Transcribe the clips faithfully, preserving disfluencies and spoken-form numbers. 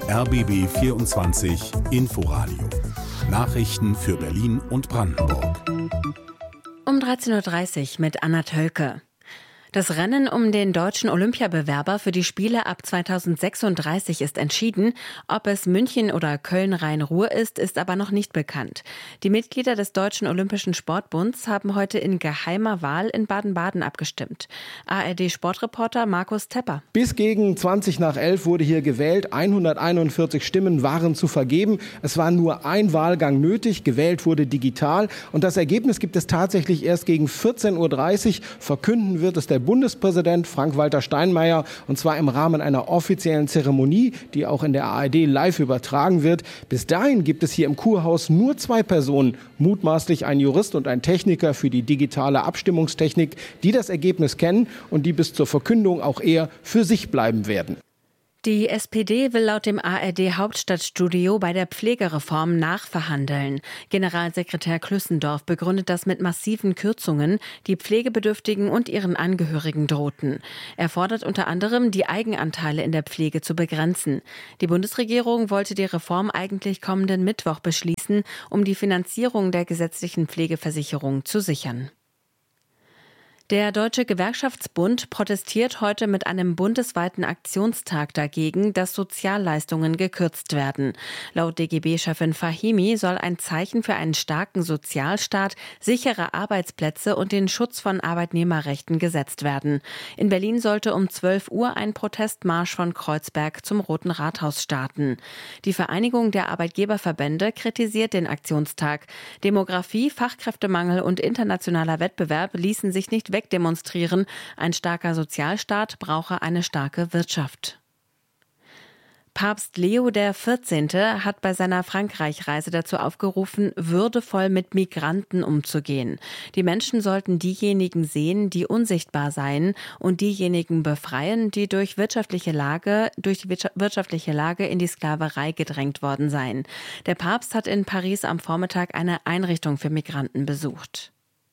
R B B vierundzwanzig Inforadio. Nachrichten für Berlin und Brandenburg. Um dreizehn Uhr dreißig mit Anna Tölke. Das Rennen um den deutschen Olympiabewerber für die Spiele ab zweitausendsechsunddreißig ist entschieden. Ob es München oder Köln-Rhein-Ruhr ist, ist aber noch nicht bekannt. Die Mitglieder des Deutschen Olympischen Sportbunds haben heute in geheimer Wahl in Baden-Baden abgestimmt. A R D-Sportreporter Markus Tepper. Bis gegen zwanzig nach elf wurde hier gewählt. hunderteinundvierzig Stimmen waren zu vergeben. Es war nur ein Wahlgang nötig. Gewählt wurde digital. Und das Ergebnis gibt es tatsächlich erst gegen vierzehn Uhr dreißig. Verkünden wird es der Bundespräsident Frank-Walter Steinmeier, und zwar im Rahmen einer offiziellen Zeremonie, die auch in der A R D live übertragen wird. Bis dahin gibt es hier im Kurhaus nur zwei Personen, mutmaßlich ein Jurist und ein Techniker für die digitale Abstimmungstechnik, die das Ergebnis kennen und die bis zur Verkündung auch eher für sich bleiben werden. Die S P D will laut dem A R D-Hauptstadtstudio bei der Pflegereform nachverhandeln. Generalsekretär Klüssendorf begründet das mit massiven Kürzungen, die Pflegebedürftigen und ihren Angehörigen drohten. Er fordert unter anderem, die Eigenanteile in der Pflege zu begrenzen. Die Bundesregierung wollte die Reform eigentlich kommenden Mittwoch beschließen, um die Finanzierung der gesetzlichen Pflegeversicherung zu sichern. Der Deutsche Gewerkschaftsbund protestiert heute mit einem bundesweiten Aktionstag dagegen, dass Sozialleistungen gekürzt werden. Laut D G B-Chefin Fahimi soll ein Zeichen für einen starken Sozialstaat, sichere Arbeitsplätze und den Schutz von Arbeitnehmerrechten gesetzt werden. In Berlin sollte um zwölf Uhr ein Protestmarsch von Kreuzberg zum Roten Rathaus starten. Die Vereinigung der Arbeitgeberverbände kritisiert den Aktionstag. Demografie, Fachkräftemangel und internationaler Wettbewerb ließen sich nicht wegdemonstrieren. Ein starker Sozialstaat brauche eine starke Wirtschaft. Papst Leo der Vierzehnte hat bei seiner Frankreich-Reise dazu aufgerufen, würdevoll mit Migranten umzugehen. Die Menschen sollten diejenigen sehen, die unsichtbar seien, und diejenigen befreien, die durch wirtschaftliche Lage, durch die wirtschaftliche Lage in die Sklaverei gedrängt worden seien. Der Papst hat in Paris am Vormittag eine Einrichtung für Migranten besucht.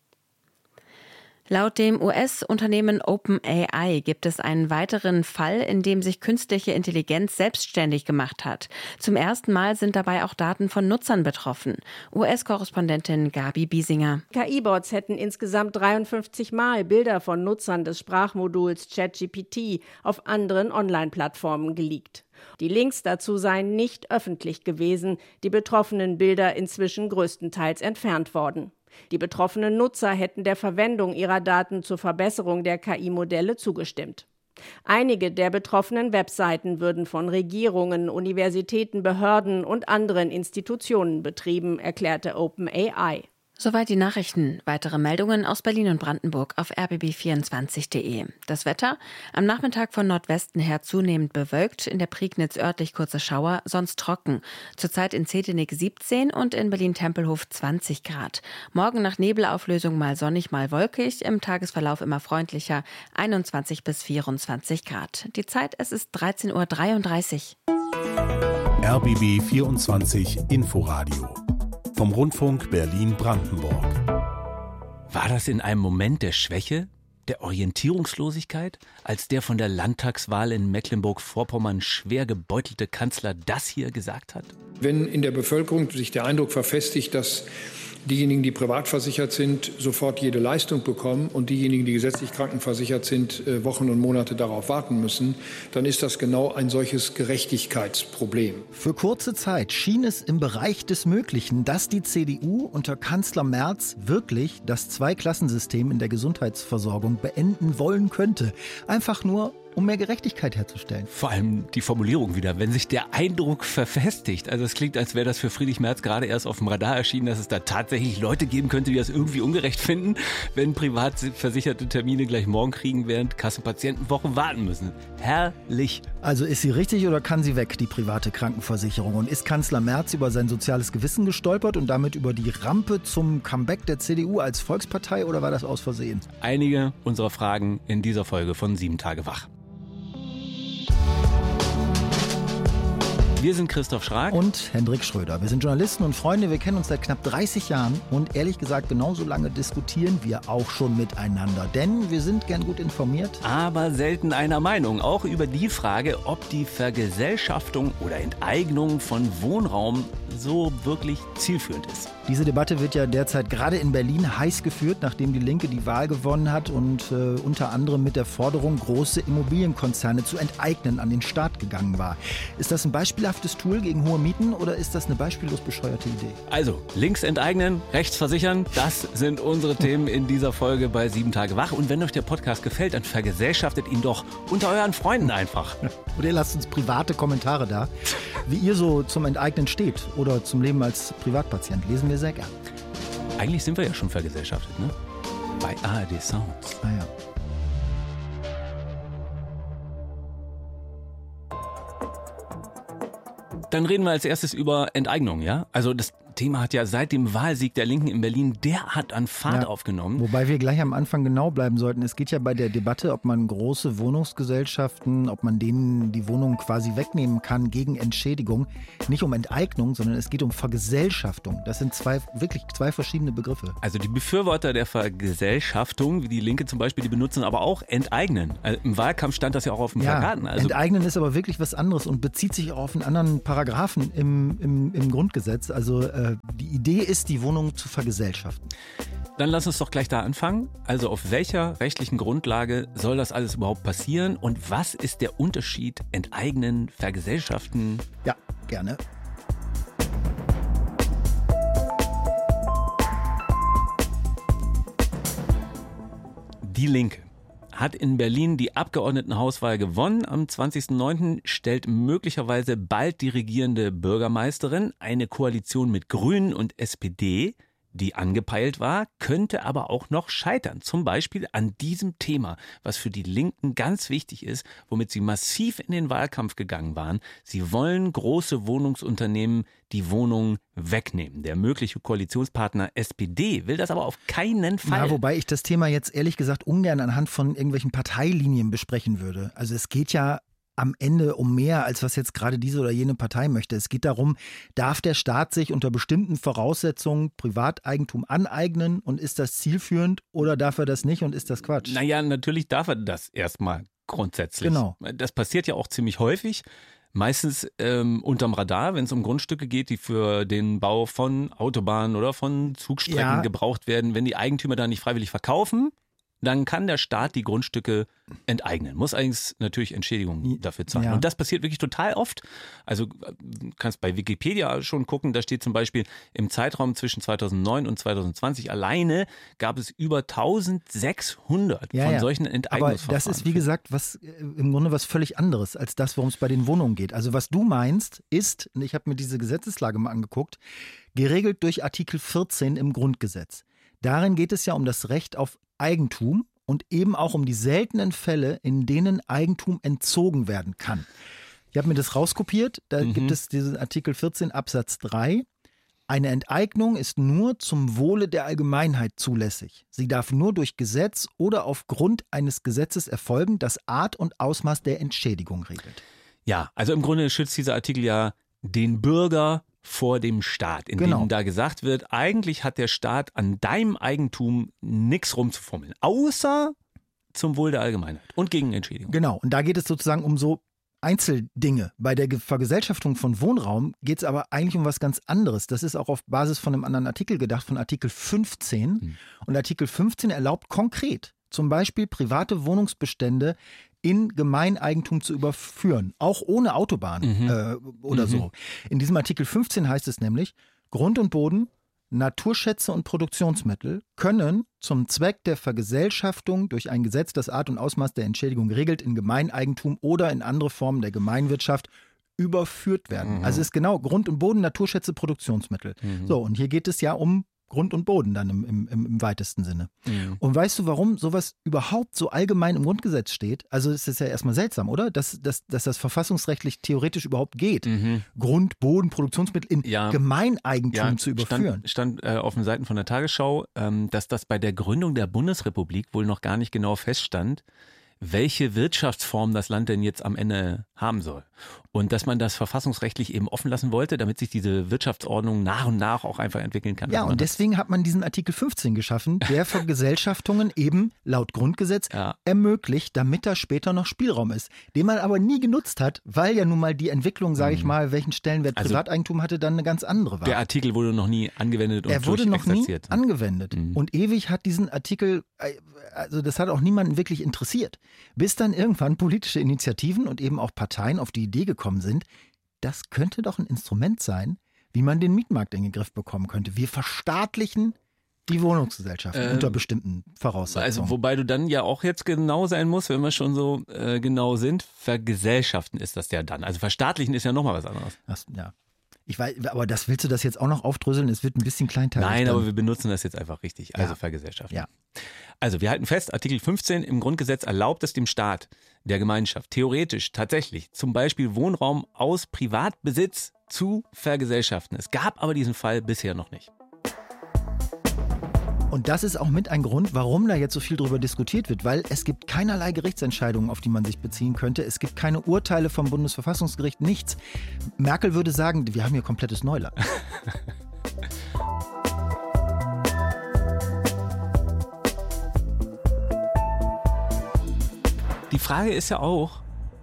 Laut dem U S-Unternehmen OpenAI gibt es einen weiteren Fall, in dem sich künstliche Intelligenz selbstständig gemacht hat. Zum ersten Mal sind dabei auch Daten von Nutzern betroffen. U S-Korrespondentin Gabi Biesinger. K I-Bots hätten insgesamt dreiundfünfzig Mal Bilder von Nutzern des Sprachmoduls ChatGPT auf anderen Online-Plattformen geleakt. Die Links dazu seien nicht öffentlich gewesen, die betroffenen Bilder inzwischen größtenteils entfernt worden. Die betroffenen Nutzer hätten der Verwendung ihrer Daten zur Verbesserung der K I-Modelle zugestimmt. Einige der betroffenen Webseiten würden von Regierungen, Universitäten, Behörden und anderen Institutionen betrieben, erklärte OpenAI. Soweit die Nachrichten. Weitere Meldungen aus Berlin und Brandenburg auf r b b vierundzwanzig punkt de. Das Wetter: am Nachmittag von Nordwesten her zunehmend bewölkt, in der Prignitz örtlich kurze Schauer, sonst trocken. Zurzeit in Zetenik siebzehn und in Berlin-Tempelhof zwanzig Grad. Morgen nach Nebelauflösung mal sonnig, mal wolkig, im Tagesverlauf immer freundlicher, einundzwanzig bis vierundzwanzig Grad. Die Zeit, es ist dreizehn Uhr dreiunddreißig. R B B vierundzwanzig Inforadio vom Rundfunk Berlin-Brandenburg. War das in einem Moment der Schwäche, der Orientierungslosigkeit, als der von der Landtagswahl in Mecklenburg-Vorpommern schwer gebeutelte Kanzler das hier gesagt hat? Wenn in der Bevölkerung sich der Eindruck verfestigt, dass diejenigen, die privat versichert sind, sofort jede Leistung bekommen und diejenigen, die gesetzlich krankenversichert sind, Wochen und Monate darauf warten müssen, dann ist das genau ein solches Gerechtigkeitsproblem. Für kurze Zeit schien es im Bereich des Möglichen, dass die C D U unter Kanzler Merz wirklich das Zweiklassensystem in der Gesundheitsversorgung beenden wollen könnte. Einfach nur, um mehr Gerechtigkeit herzustellen. Vor allem die Formulierung wieder, wenn sich der Eindruck verfestigt. Also es klingt, als wäre das für Friedrich Merz gerade erst auf dem Radar erschienen, dass es da tatsächlich Leute geben könnte, die das irgendwie ungerecht finden, wenn privat versicherte Termine gleich morgen kriegen, während Kassenpatienten Wochen warten müssen. Herrlich. Also ist sie richtig oder kann sie weg, die private Krankenversicherung? Und ist Kanzler Merz über sein soziales Gewissen gestolpert und damit über die Rampe zum Comeback der C D U als Volkspartei, oder war das aus Versehen? Einige unserer Fragen in dieser Folge von Sieben Tage wach. Wir sind Christoph Schrag und Hendrik Schröder. Wir sind Journalisten und Freunde, wir kennen uns seit knapp dreißig Jahren und ehrlich gesagt genauso lange diskutieren wir auch schon miteinander, denn wir sind gern gut informiert. Aber selten einer Meinung, auch über die Frage, ob die Vergesellschaftung oder Enteignung von Wohnraum so wirklich zielführend ist. Diese Debatte wird ja derzeit gerade in Berlin heiß geführt, nachdem die Linke die Wahl gewonnen hat und äh, unter anderem mit der Forderung, große Immobilienkonzerne zu enteignen, an den Staat gegangen war. Ist das ein beispielhaftes Tool gegen hohe Mieten oder ist das eine beispiellos bescheuerte Idee? Also, links enteignen, rechts versichern, das sind unsere Themen in dieser Folge bei sieben Tage wach. Und wenn euch der Podcast gefällt, dann vergesellschaftet ihn doch unter euren Freunden einfach. Oder ihr lasst uns private Kommentare da, wie ihr so zum Enteignen steht oder zum Leben als Privatpatient. Lesen wir sehr gern. Eigentlich sind wir ja schon vergesellschaftet, ne? Bei A R D Sounds. Ah ja. Dann reden wir als erstes über Enteignung, ja? Also das Thema hat ja seit dem Wahlsieg der Linken in Berlin derart an Fahrt ja, aufgenommen. Wobei wir gleich am Anfang genau bleiben sollten. Es geht ja bei der Debatte, ob man große Wohnungsgesellschaften, ob man denen die Wohnungen quasi wegnehmen kann gegen Entschädigung. Nicht um Enteignung, sondern es geht um Vergesellschaftung. Das sind zwei, wirklich zwei verschiedene Begriffe. Also die Befürworter der Vergesellschaftung, wie die Linke zum Beispiel, die benutzen aber auch enteignen. Also im Wahlkampf stand das ja auch auf dem ja, Plakaten. Also enteignen ist aber wirklich was anderes und bezieht sich auch auf einen anderen Paragraphen im, im, im Grundgesetz. Also äh, die Idee ist, die Wohnung zu vergesellschaften. Dann lass uns doch gleich da anfangen. Also auf welcher rechtlichen Grundlage soll das alles überhaupt passieren und was ist der Unterschied enteignen, vergesellschaften? Ja, gerne. Die Linke hat in Berlin die Abgeordnetenhauswahl gewonnen. Am zwanzigsten neunten stellt möglicherweise bald die regierende Bürgermeisterin eine Koalition mit Grünen und S P D, die angepeilt war, könnte aber auch noch scheitern. Zum Beispiel an diesem Thema, was für die Linken ganz wichtig ist, womit sie massiv in den Wahlkampf gegangen waren. Sie wollen große Wohnungsunternehmen die Wohnungen wegnehmen. Der mögliche Koalitionspartner S P D will das aber auf keinen Fall. Ja, wobei ich das Thema jetzt ehrlich gesagt ungern anhand von irgendwelchen Parteilinien besprechen würde. Also es geht ja am Ende um mehr, als was jetzt gerade diese oder jene Partei möchte. Es geht darum, darf der Staat sich unter bestimmten Voraussetzungen Privateigentum aneignen und ist das zielführend oder darf er das nicht und ist das Quatsch? Naja, natürlich darf er das erstmal grundsätzlich. Genau. Das passiert ja auch ziemlich häufig. Meistens ähm, unterm Radar, wenn es um Grundstücke geht, die für den Bau von Autobahnen oder von Zugstrecken ja. gebraucht werden. Wenn die Eigentümer da nicht freiwillig verkaufen, dann kann der Staat die Grundstücke enteignen. Muss eigentlich natürlich Entschädigung dafür zahlen. Ja. Und das passiert wirklich total oft. Also du kannst bei Wikipedia schon gucken, da steht zum Beispiel, im Zeitraum zwischen zweitausendneun und zweitausendzwanzig alleine gab es über eintausendsechshundert ja, von ja. solchen Enteignungsverfahren. Aber das ist, wie gesagt, was im Grunde was völlig anderes als das, worum es bei den Wohnungen geht. Also was du meinst, ist, und ich habe mir diese Gesetzeslage mal angeguckt, geregelt durch Artikel vierzehn im Grundgesetz. Darin geht es ja um das Recht auf Eigentum und eben auch um die seltenen Fälle, in denen Eigentum entzogen werden kann. Ich habe mir das rauskopiert, da mhm. gibt es diesen Artikel vierzehn Absatz drei. Eine Enteignung ist nur zum Wohle der Allgemeinheit zulässig. Sie darf nur durch Gesetz oder aufgrund eines Gesetzes erfolgen, das Art und Ausmaß der Entschädigung regelt. Ja, also im Grunde schützt dieser Artikel ja den Bürger vor dem Staat, in genau. dem da gesagt wird, eigentlich hat der Staat an deinem Eigentum nichts rumzufummeln, außer zum Wohl der Allgemeinheit und gegen Entschädigung. Genau, und da geht es sozusagen um so Einzeldinge. Bei der Vergesellschaftung von Wohnraum geht es aber eigentlich um was ganz anderes. Das ist auch auf Basis von einem anderen Artikel gedacht, von Artikel fünfzehn. Hm. Und Artikel fünfzehn erlaubt konkret zum Beispiel private Wohnungsbestände in Gemeineigentum zu überführen, auch ohne Autobahn mhm. äh, oder mhm. so. In diesem Artikel fünfzehn heißt es nämlich, Grund und Boden, Naturschätze und Produktionsmittel können zum Zweck der Vergesellschaftung durch ein Gesetz das Art und Ausmaß der Entschädigung regelt, in Gemeineigentum oder in andere Formen der Gemeinwirtschaft überführt werden. Mhm. Also es ist genau Grund und Boden, Naturschätze, Produktionsmittel. Mhm. So, und hier geht es ja um Grund und Boden dann im, im, im weitesten Sinne. Mhm. Und weißt du, warum sowas überhaupt so allgemein im Grundgesetz steht? Also es ist ja erstmal seltsam, oder? Dass, dass, dass das verfassungsrechtlich theoretisch überhaupt geht, mhm. Grund, Boden, Produktionsmittel in ja. Gemeineigentum ja, zu überführen. Stand, stand äh, auf den Seiten von der Tagesschau, ähm, dass das bei der Gründung der Bundesrepublik wohl noch gar nicht genau feststand, welche Wirtschaftsform das Land denn jetzt am Ende haben soll. Und dass man das verfassungsrechtlich eben offen lassen wollte, damit sich diese Wirtschaftsordnung nach und nach auch einfach entwickeln kann. Ja, und deswegen hat man diesen Artikel fünfzehn geschaffen, der Vergesellschaftungen eben laut Grundgesetz ja. ermöglicht, damit da später noch Spielraum ist, den man aber nie genutzt hat, weil ja nun mal die Entwicklung, sage ich mal, welchen Stellenwert also Privateigentum hatte, dann eine ganz andere war. Der Artikel wurde noch nie angewendet und Er wurde noch nie angewendet. Mhm. Und ewig hat diesen Artikel, also das hat auch niemanden wirklich interessiert. Bis dann irgendwann politische Initiativen und eben auch Parteien auf die Idee gekommen sind, das könnte doch ein Instrument sein, wie man den Mietmarkt in den Griff bekommen könnte. Wir verstaatlichen die Wohnungsgesellschaften ähm, unter bestimmten Voraussetzungen. Also wobei du dann ja auch jetzt genau sein musst, wenn wir schon so äh, genau sind, vergesellschaften ist das ja dann. Also verstaatlichen ist ja nochmal was anderes. Das, ja. Ich weiß, aber das willst du das jetzt auch noch aufdröseln? Es wird ein bisschen kleinteilig. Nein, dann. aber wir benutzen das jetzt einfach richtig. Also ja. Vergesellschaften. Ja. Also wir halten fest, Artikel fünfzehn im Grundgesetz erlaubt es dem Staat, der Gemeinschaft, theoretisch tatsächlich zum Beispiel Wohnraum aus Privatbesitz zu vergesellschaften. Es gab aber diesen Fall bisher noch nicht. Und das ist auch mit ein Grund, warum da jetzt so viel drüber diskutiert wird, weil es gibt keinerlei Gerichtsentscheidungen, auf die man sich beziehen könnte. Es gibt keine Urteile vom Bundesverfassungsgericht, nichts. Merkel würde sagen, wir haben hier komplettes Neuland. Die Frage ist ja auch,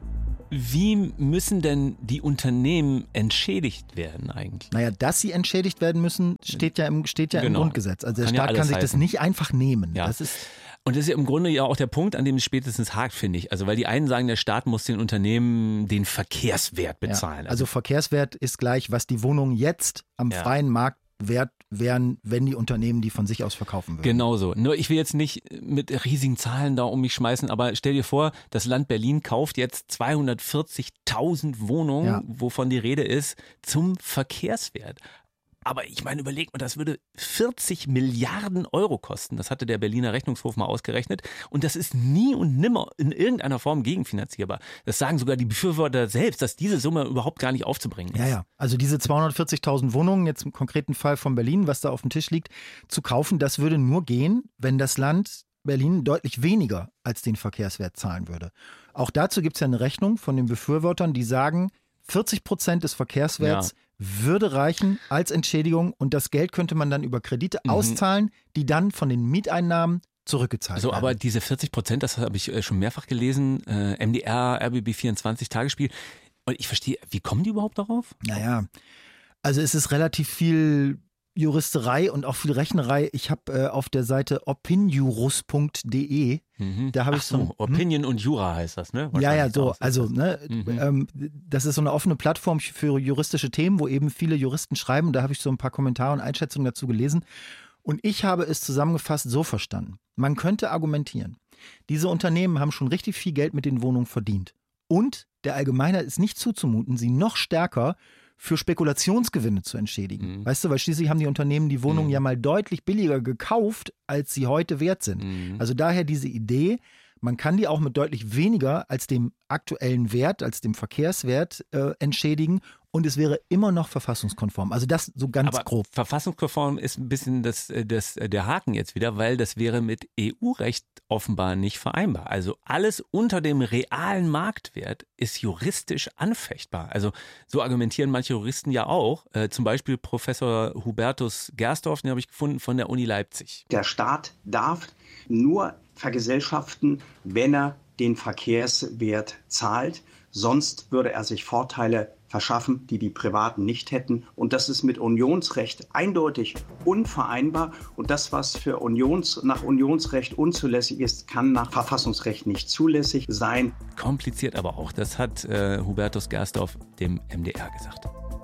wie müssen denn die Unternehmen entschädigt werden eigentlich? Naja, dass sie entschädigt werden müssen, steht ja im, steht ja genau. im Grundgesetz. Also der kann Staat ja kann sich heißen. Das nicht einfach nehmen. Ja. Das ist Und das ist ja im Grunde ja auch der Punkt, an dem es spätestens hakt, finde ich. Also weil die einen sagen, der Staat muss den Unternehmen den Verkehrswert bezahlen. Ja. Also Verkehrswert ist gleich, was die Wohnungen jetzt am ja. freien Markt wert wären, wenn die Unternehmen die von sich aus verkaufen würden. Genau so. Nur ich will jetzt nicht mit riesigen Zahlen da um mich schmeißen, aber stell dir vor, das Land Berlin kauft jetzt zweihundertvierzigtausend Wohnungen, ja. wovon die Rede ist, zum Verkehrswert. Aber ich meine, überleg mal, das würde vierzig Milliarden Euro kosten. Das hatte der Berliner Rechnungshof mal ausgerechnet. Und das ist nie und nimmer in irgendeiner Form gegenfinanzierbar. Das sagen sogar die Befürworter selbst, dass diese Summe überhaupt gar nicht aufzubringen ist. Ja, ja. Also diese zweihundertvierzigtausend Wohnungen, jetzt im konkreten Fall von Berlin, was da auf dem Tisch liegt, zu kaufen, das würde nur gehen, wenn das Land Berlin deutlich weniger als den Verkehrswert zahlen würde. Auch dazu gibt es ja eine Rechnung von den Befürwortern, die sagen, vierzig Prozent des Verkehrswerts ja. würde reichen als Entschädigung und das Geld könnte man dann über Kredite mhm. auszahlen, die dann von den Mieteinnahmen zurückgezahlt also, werden. Aber diese vierzig Prozent, das habe ich schon mehrfach gelesen, äh, M D R, R B B vierundzwanzig, Tagesspiel. Und ich verstehe, wie kommen die überhaupt darauf? Naja, also es ist relativ viel Juristerei und auch viel Rechnerei. Ich habe äh, auf der Seite opinjurus punkt de, mhm. da habe ich so, so Opinion hm? und Jura heißt das, ne? Ja, ja, so, also ne, mhm. ähm, das ist so eine offene Plattform für juristische Themen, wo eben viele Juristen schreiben. Da habe ich so ein paar Kommentare und Einschätzungen dazu gelesen. Und ich habe es zusammengefasst so verstanden. Man könnte argumentieren, diese Unternehmen haben schon richtig viel Geld mit den Wohnungen verdient. Und der Allgemeinheit ist nicht zuzumuten, sie noch stärker für Spekulationsgewinne zu entschädigen. Mhm. Weißt du, weil schließlich haben die Unternehmen die Wohnungen mhm. ja mal deutlich billiger gekauft, als sie heute wert sind. Mhm. Also daher diese Idee, man kann die auch mit deutlich weniger als dem aktuellen Wert, als dem Verkehrswert äh, entschädigen und es wäre immer noch verfassungskonform. Also das so ganz Aber grob. Verfassungskonform ist ein bisschen das, das, der Haken jetzt wieder, weil das wäre mit E U-Recht offenbar nicht vereinbar. Also alles unter dem realen Marktwert ist juristisch anfechtbar. Also so argumentieren manche Juristen ja auch. Äh, zum Beispiel Professor Hubertus Gersdorf, den habe ich gefunden von der Uni Leipzig. Der Staat darf nur vergesellschaften, wenn er den Verkehrswert zahlt. Sonst würde er sich Vorteile verschaffen, die die Privaten nicht hätten. Und das ist mit Unionsrecht eindeutig unvereinbar. Und das, was für Unions, nach Unionsrecht unzulässig ist, kann nach Verfassungsrecht nicht zulässig sein. Kompliziert aber auch. Das hat äh, Hubertus Gersdorf dem M D R gesagt.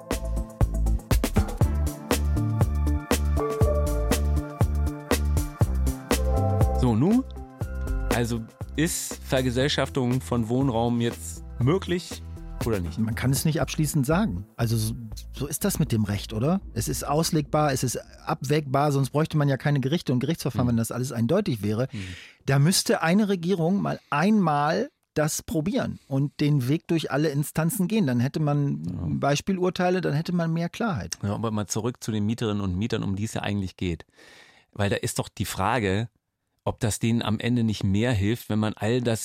So, nun, also ist Vergesellschaftung von Wohnraum jetzt möglich oder nicht? Man kann es nicht abschließend sagen. Also so, so ist das mit dem Recht, oder? Es ist auslegbar, es ist abwägbar, sonst bräuchte man ja keine Gerichte und Gerichtsverfahren, mhm. wenn das alles eindeutig wäre. Mhm. Da müsste eine Regierung mal einmal das probieren und den Weg durch alle Instanzen gehen. Dann hätte man ja. Beispielurteile, dann hätte man mehr Klarheit. Ja, aber mal zurück zu den Mieterinnen und Mietern, um die es ja eigentlich geht. Weil da ist doch die Frage, ob das denen am Ende nicht mehr hilft, wenn man all das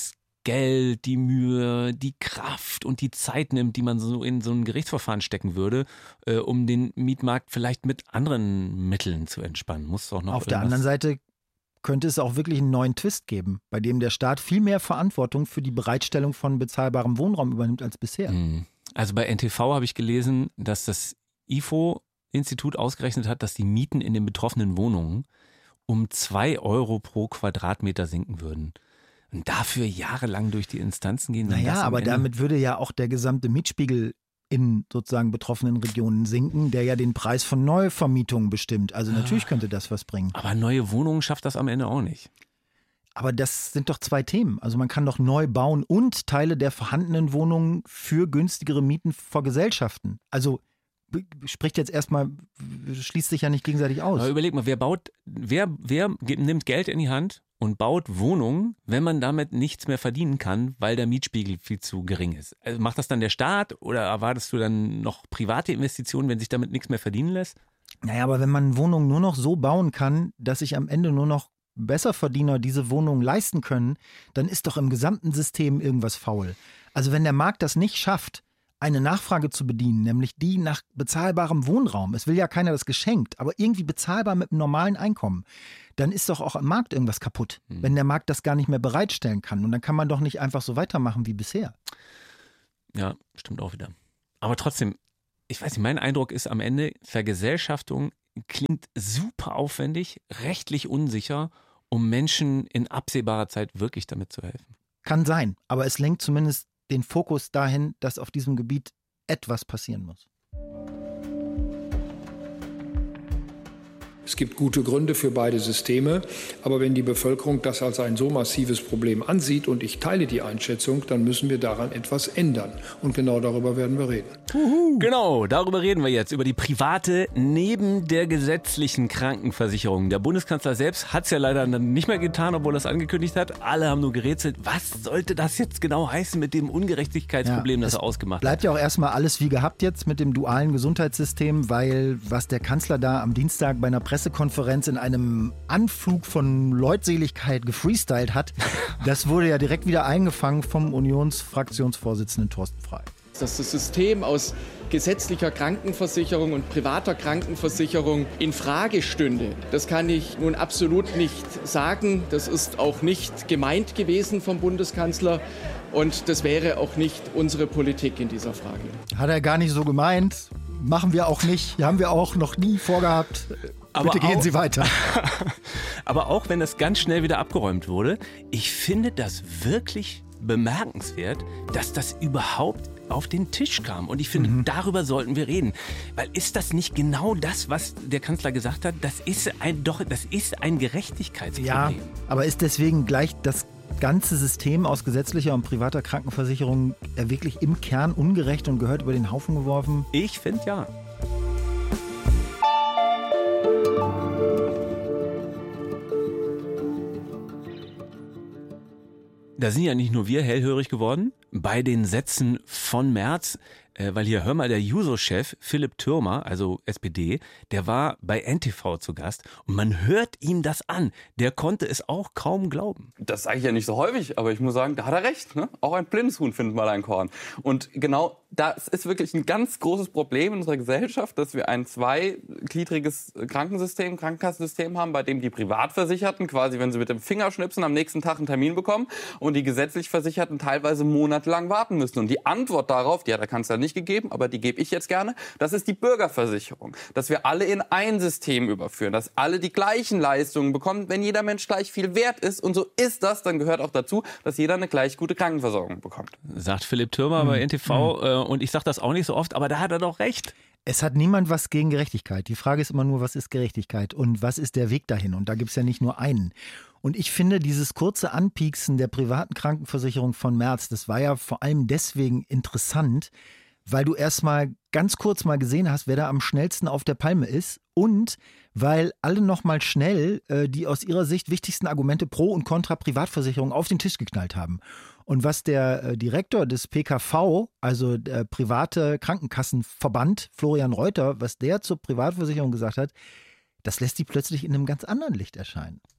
Geld, die Mühe, die Kraft und die Zeit nimmt, die man so in so ein Gerichtsverfahren stecken würde, äh, um den Mietmarkt vielleicht mit anderen Mitteln zu entspannen. Muss auch noch Auf der anderen Seite könnte es auch wirklich einen neuen Twist geben, bei dem der Staat viel mehr Verantwortung für die Bereitstellung von bezahlbarem Wohnraum übernimmt als bisher. Also bei N T V habe ich gelesen, dass das I F O-Institut ausgerechnet hat, dass die Mieten in den betroffenen Wohnungen um zwei Euro pro Quadratmeter sinken würden. Und dafür jahrelang durch die Instanzen gehen. Naja, aber Ende damit würde ja auch der gesamte Mietspiegel in sozusagen betroffenen Regionen sinken, der ja den Preis von Neuvermietungen bestimmt. Also natürlich könnte das was bringen. Aber neue Wohnungen schafft das am Ende auch nicht. Aber das sind doch zwei Themen. Also man kann doch neu bauen und Teile der vorhandenen Wohnungen für günstigere Mieten vergesellschaften. Also spricht jetzt erstmal, schließt sich ja nicht gegenseitig aus. Aber überleg mal, wer baut, wer, wer nimmt Geld in die Hand und baut Wohnungen, wenn man damit nichts mehr verdienen kann, weil der Mietspiegel viel zu gering ist? Also macht das dann der Staat oder erwartest du dann noch private Investitionen, wenn sich damit nichts mehr verdienen lässt? Naja, aber wenn man Wohnungen nur noch so bauen kann, dass sich am Ende nur noch Besserverdiener diese Wohnungen leisten können, dann ist doch im gesamten System irgendwas faul. Also wenn der Markt das nicht schafft, eine Nachfrage zu bedienen, nämlich die nach bezahlbarem Wohnraum. Es will ja keiner das geschenkt, aber irgendwie bezahlbar mit einem normalen Einkommen. Dann ist doch auch am Markt irgendwas kaputt, hm. wenn der Markt das gar nicht mehr bereitstellen kann. Und dann kann man doch nicht einfach so weitermachen wie bisher. Ja, stimmt auch wieder. Aber trotzdem, ich weiß nicht, mein Eindruck ist am Ende, Vergesellschaftung klingt super aufwendig, rechtlich unsicher, um Menschen in absehbarer Zeit wirklich damit zu helfen. Kann sein, aber es lenkt zumindest den Fokus dahin, dass auf diesem Gebiet etwas passieren muss. Es gibt gute Gründe für beide Systeme, aber wenn die Bevölkerung das als ein so massives Problem ansieht und ich teile die Einschätzung, dann müssen wir daran etwas ändern. Und genau darüber werden wir reden. Uhu. Genau, darüber reden wir jetzt, über die private neben der gesetzlichen Krankenversicherung. Der Bundeskanzler selbst hat es ja leider dann nicht mehr getan, obwohl er es angekündigt hat. Alle haben nur gerätselt, was sollte das jetzt genau heißen mit dem Ungerechtigkeitsproblem, ja, das er ausgemacht hat. Bleibt ja auch erstmal alles wie gehabt jetzt mit dem dualen Gesundheitssystem, weil was der Kanzler da am Dienstag bei einer Pressekonferenz in einem Anflug von Leutseligkeit gefreestylt hat, das wurde ja direkt wieder eingefangen vom Unionsfraktionsvorsitzenden Thorsten Frey. Dass das System aus gesetzlicher Krankenversicherung und privater Krankenversicherung in Frage stünde, das kann ich nun absolut nicht sagen. Das ist auch nicht gemeint gewesen vom Bundeskanzler und das wäre auch nicht unsere Politik in dieser Frage. Hat er gar nicht so gemeint. Machen wir auch nicht. Haben wir auch noch nie vorgehabt. Aber Bitte gehen auch, Sie weiter. Aber auch wenn das ganz schnell wieder abgeräumt wurde, ich finde das wirklich bemerkenswert, dass das überhaupt auf den Tisch kam. Und ich finde, mhm. darüber sollten wir reden. Weil ist das nicht genau das, was der Kanzler gesagt hat? Das ist ein, doch, das ist ein Gerechtigkeitsproblem. Ja, aber ist deswegen gleich das ganze System aus gesetzlicher und privater Krankenversicherung wirklich im Kern ungerecht und gehört über den Haufen geworfen? Ich finde ja. Da sind ja nicht nur wir hellhörig geworden bei den Sätzen von Merz, äh, weil hier, hör mal, der Juso-Chef Philipp Türmer, also S P D, der war bei N T V zu Gast und man hört ihm das an. Der konnte es auch kaum glauben. Das sage ich ja nicht so häufig, aber ich muss sagen, da hat er recht. Ne? Auch ein blindes Huhn findet mal ein Korn. Und genau das ist wirklich ein ganz großes Problem in unserer Gesellschaft, dass wir ein zweigliedriges Krankensystem, Krankenkassensystem haben, bei dem die Privatversicherten quasi, wenn sie mit dem Finger schnipsen, am nächsten Tag einen Termin bekommen und die gesetzlich Versicherten teilweise monatelang warten müssen. Und die Antwort darauf, die hat der Kanzler nicht gegeben, aber die gebe ich jetzt gerne, das ist die Bürgerversicherung. Dass wir alle in ein System überführen, dass alle die gleichen Leistungen bekommen, wenn jeder Mensch gleich viel wert ist. Und so ist das, dann gehört auch dazu, dass jeder eine gleich gute Krankenversorgung bekommt. Sagt Philipp Türmer mhm. bei N T V. Mhm. Und ich sage das auch nicht so oft, aber da hat er doch recht. Es hat niemand was gegen Gerechtigkeit. Die Frage ist immer nur, was ist Gerechtigkeit und was ist der Weg dahin? Und da gibt es ja nicht nur einen. Und ich finde, dieses kurze Anpieksen der privaten Krankenversicherung von Merz, das war ja vor allem deswegen interessant, weil du erst mal ganz kurz mal gesehen hast, wer da am schnellsten auf der Palme ist und weil alle noch mal schnell äh, die aus ihrer Sicht wichtigsten Argumente pro und contra Privatversicherung auf den Tisch geknallt haben. Und was der äh, Direktor des P K V, also der private Krankenkassenverband, Florian Reuter, was der zur Privatversicherung gesagt hat, das lässt die plötzlich in einem ganz anderen Licht erscheinen.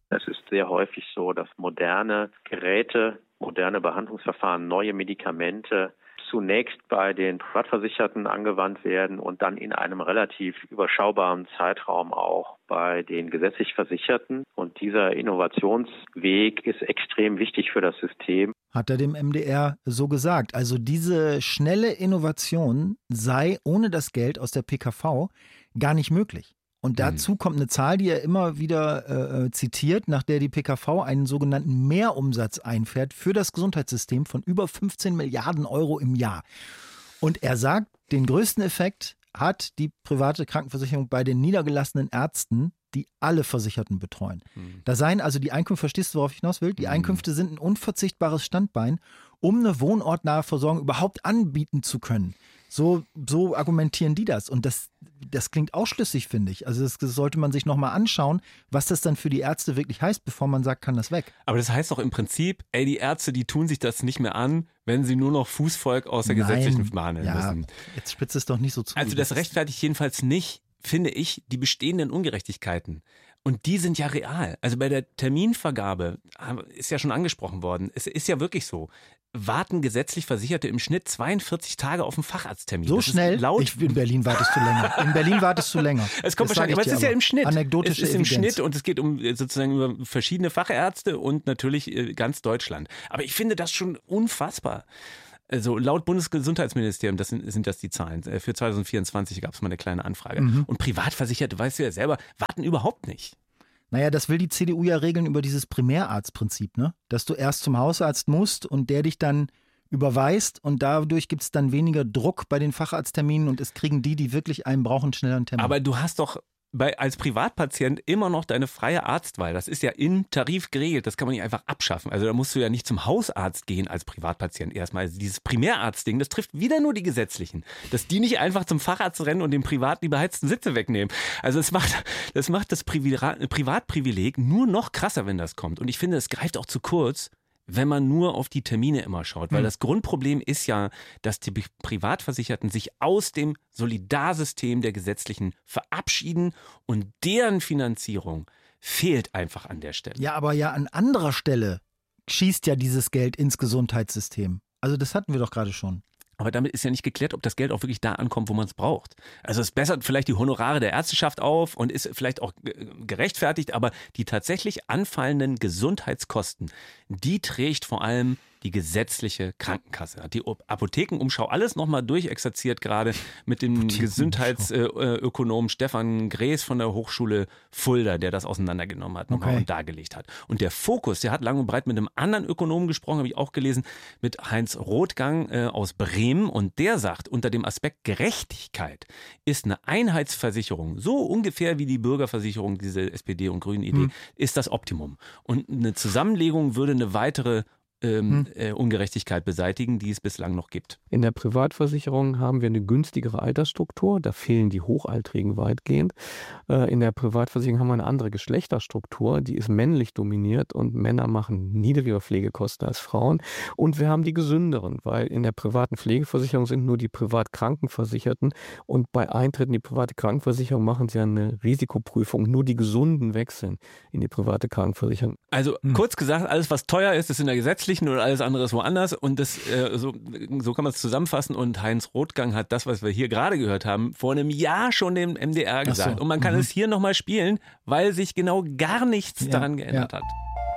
Es ist sehr häufig so, dass moderne Geräte, moderne Behandlungsverfahren, neue Medikamente zunächst bei den Privatversicherten angewandt werden und dann in einem relativ überschaubaren Zeitraum auch bei den gesetzlich Versicherten. Und dieser Innovationsweg ist extrem wichtig für das System. Hat er dem M D R so gesagt. Also diese schnelle Innovation sei ohne das Geld aus der P K V gar nicht möglich. Und dazu kommt eine Zahl, die er immer wieder äh, zitiert, nach der die P K V einen sogenannten Mehrumsatz einfährt für das Gesundheitssystem von über fünfzehn Milliarden Euro im Jahr. Und er sagt, den größten Effekt hat die private Krankenversicherung bei den niedergelassenen Ärzten, die alle Versicherten betreuen. Mhm. Da seien also die Einkünfte, verstehst du, worauf ich hinaus will? Die Einkünfte sind ein unverzichtbares Standbein, um eine wohnortnahe Versorgung überhaupt anbieten zu können. So, so argumentieren die das. Und das, das klingt auch schlüssig, finde ich. Also das, das sollte man sich nochmal anschauen, was das dann für die Ärzte wirklich heißt, bevor man sagt, kann das weg. Aber das heißt doch im Prinzip, ey, die Ärzte, die tun sich das nicht mehr an, wenn sie nur noch Fußvolk aus der Nein. gesetzlichen behandeln ja, müssen. Jetzt spitzt es doch nicht so zu. Also das rechtfertigt jedenfalls nicht, finde ich, die bestehenden Ungerechtigkeiten. Und die sind ja real. Also bei der Terminvergabe ist ja schon angesprochen worden. Es ist ja wirklich so. Warten gesetzlich Versicherte im Schnitt zweiundvierzig Tage auf einen Facharzttermin. So das schnell? Laut Ich, in Berlin wartest du länger. In Berlin wartest du länger. Es kommt Das wahrscheinlich, aber es ist ja im Schnitt. Anekdotische Es ist im Evidenz. Schnitt und es geht um sozusagen über verschiedene Fachärzte und natürlich ganz Deutschland. Aber ich finde das schon unfassbar. Also laut Bundesgesundheitsministerium, das sind, sind das die Zahlen. Für zwanzig vierundzwanzig gab es mal eine kleine Anfrage. Mhm. Und Privatversicherte, weißt du ja selber, warten überhaupt nicht. Naja, das will die C D U ja regeln über dieses Primärarztprinzip, ne? Dass du erst zum Hausarzt musst und der dich dann überweist und dadurch gibt es dann weniger Druck bei den Facharztterminen und es kriegen die, die wirklich einen brauchen, schneller einen Termin. Aber du hast doch bei, als Privatpatient immer noch deine freie Arztwahl. Das ist ja im Tarif geregelt. Das kann man nicht einfach abschaffen. Also da musst du ja nicht zum Hausarzt gehen als Privatpatient erstmal. Also dieses Primärarztding, das trifft wieder nur die Gesetzlichen. Dass die nicht einfach zum Facharzt rennen und dem Privat die beheizten Sitze wegnehmen. Also das macht das, macht das Privatprivileg nur noch krasser, wenn das kommt. Und ich finde, es greift auch zu kurz, wenn man nur auf die Termine immer schaut. Weil das Grundproblem ist ja, dass die Privatversicherten sich aus dem Solidarsystem der Gesetzlichen verabschieden und deren Finanzierung fehlt einfach an der Stelle. Ja, aber ja an anderer Stelle schießt ja dieses Geld ins Gesundheitssystem. Also das hatten wir doch gerade schon. Aber damit ist ja nicht geklärt, ob das Geld auch wirklich da ankommt, wo man es braucht. Also es bessert vielleicht die Honorare der Ärzteschaft auf und ist vielleicht auch gerechtfertigt, aber die tatsächlich anfallenden Gesundheitskosten, die trägt vor allem die gesetzliche Krankenkasse. Hat die Apothekenumschau alles nochmal durchexerziert, gerade mit dem Gesundheitsökonom Stefan Gräß von der Hochschule Fulda, der das auseinandergenommen hat nochmal Okay. und dargelegt hat. Und der Fokus, der hat lang und breit mit einem anderen Ökonomen gesprochen, habe ich auch gelesen, mit Heinz Rothgang äh, aus Bremen. Und der sagt, unter dem Aspekt Gerechtigkeit ist eine Einheitsversicherung, so ungefähr wie die Bürgerversicherung, diese S P D- und Grünen-Idee, Hm. ist das Optimum. Und eine Zusammenlegung würde eine weitere Ähm, äh, Ungerechtigkeit beseitigen, die es bislang noch gibt. In der Privatversicherung haben wir eine günstigere Altersstruktur, da fehlen die Hochaltrigen weitgehend. Äh, in der Privatversicherung haben wir eine andere Geschlechterstruktur, die ist männlich dominiert und Männer machen niedrigere Pflegekosten als Frauen. Und wir haben die gesünderen, weil in der privaten Pflegeversicherung sind nur die Privatkrankenversicherten und bei Eintritt in die private Krankenversicherung machen sie eine Risikoprüfung. Nur die Gesunden wechseln in die private Krankenversicherung. Also hm. kurz gesagt, alles was teuer ist, ist in der gesetzlichen und alles andere ist woanders und das, äh, so, so kann man es zusammenfassen und Heinz Rothgang hat das, was wir hier gerade gehört haben, vor einem Jahr schon dem M D R gesagt. So. Und man kann mhm. es hier nochmal spielen, weil sich genau gar nichts Ja, daran geändert ja. hat.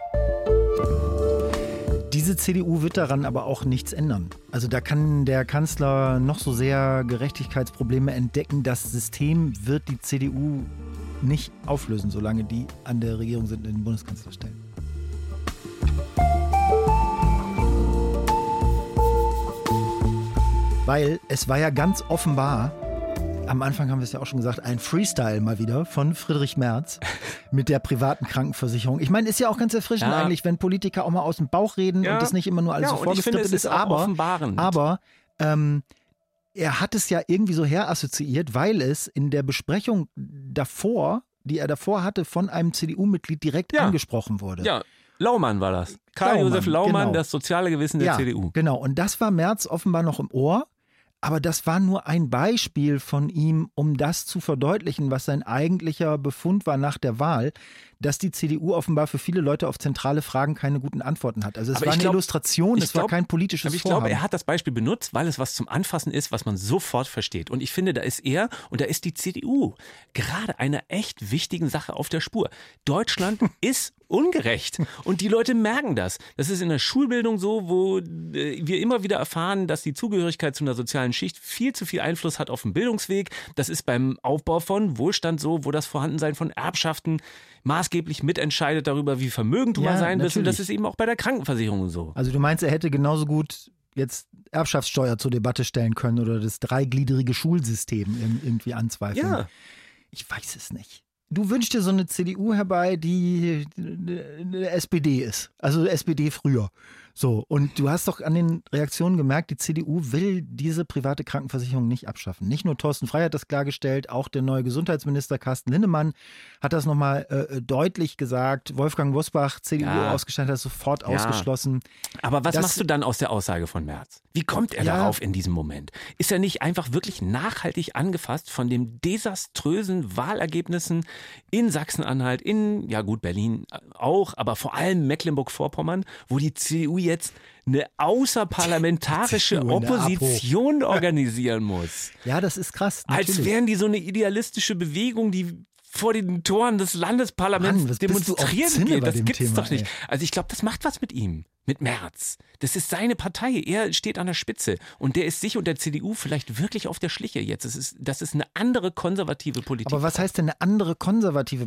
Diese C D U wird daran aber auch nichts ändern. Also da kann der Kanzler noch so sehr Gerechtigkeitsprobleme entdecken. Das System wird die C D U nicht auflösen, solange die an der Regierung sind und den Bundeskanzler stellen. Weil es war ja ganz offenbar, am Anfang haben wir es ja auch schon gesagt, ein Freestyle mal wieder von Friedrich Merz mit der privaten Krankenversicherung. Ich meine, ist ja auch ganz erfrischend Ja. eigentlich, wenn Politiker auch mal aus dem Bauch reden Ja. und das nicht immer nur alles Ja, so und ich finde, vorgeskriptet es ist. ist auch Aber, offenbarend. aber ähm, er hat es ja irgendwie so herassoziiert, weil es in der Besprechung davor, die er davor hatte, von einem C D U-Mitglied direkt Ja. angesprochen wurde. Ja, Laumann war das. Karl-Josef Laumann, Laumann, genau. das soziale Gewissen der ja, C D U. Genau, und das war Merz offenbar noch im Ohr. Aber das war nur ein Beispiel von ihm, um das zu verdeutlichen, was sein eigentlicher Befund war nach der Wahl, dass die C D U offenbar für viele Leute auf zentrale Fragen keine guten Antworten hat. Also es Aber war ich eine glaub, Illustration, ich es war glaub, kein politisches aber ich Vorhaben. glaube, er hat das Beispiel benutzt, weil es was zum Anfassen ist, was man sofort versteht. Und ich finde, da ist er und da ist die C D U gerade einer echt wichtigen Sache auf der Spur. Deutschland ist ungerecht und die Leute merken das. Das ist in der Schulbildung so, wo äh, wir immer wieder erfahren, dass die Zugehörigkeit zu einer sozialen Schicht viel zu viel Einfluss hat auf den Bildungsweg. Das ist beim Aufbau von Wohlstand so, wo das Vorhandensein von Erbschaften maßgeblich mitentscheidet darüber, wie vermögend du Ja, mal sein wirst. Und natürlich. das ist eben auch bei der Krankenversicherung so. Also du meinst, er hätte genauso gut jetzt Erbschaftssteuer zur Debatte stellen können oder das dreigliedrige Schulsystem irgendwie anzweifeln? Ja. Ich weiß es nicht. Du wünschst dir so eine C D U herbei, die eine S P D ist. Also S P D früher. So, und du hast doch an den Reaktionen gemerkt, die C D U will diese private Krankenversicherung nicht abschaffen. Nicht nur Thorsten Frey hat das klargestellt, auch der neue Gesundheitsminister Carsten Linnemann hat das nochmal äh, deutlich gesagt. Wolfgang Bosbach, C D U Ja. ausgestellt, hat das sofort Ja. ausgeschlossen. Aber was Das- machst du dann aus der Aussage von Merz? Wie kommt er Ja. darauf in diesem Moment? Ist er nicht einfach wirklich nachhaltig angefasst von den desaströsen Wahlergebnissen in Sachsen-Anhalt, in, ja gut, Berlin auch, aber vor allem Mecklenburg-Vorpommern, wo die C D U jetzt eine außerparlamentarische C D U in der Opposition organisieren muss? Ja, das ist krass. Als natürlich. wären die so eine idealistische Bewegung, die vor den Toren des Landesparlaments Mann, was bist du auf demonstrieren Zinne geht. bei Das dem gibt's Thema, doch nicht. ey. Also ich glaube, das macht was mit ihm, mit Merz. Das ist seine Partei. Er steht an der Spitze und der ist sich und der C D U vielleicht wirklich auf der Schliche jetzt. Das ist, das ist eine andere konservative Politik. Aber was heißt denn eine andere konservative